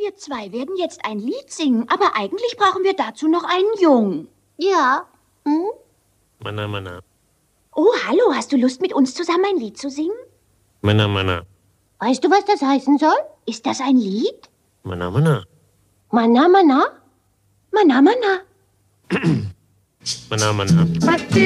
Wir zwei werden jetzt ein Lied singen, aber eigentlich brauchen wir dazu noch einen Jungen. Ja. Hm? Mana, mana. Oh, hallo, hast du Lust, mit uns zusammen ein Lied zu singen? Mana, mana. Weißt du, was das heißen soll? Ist das ein Lied? Mana, mana. Mana, mana? Mana, mana. Mana, mana.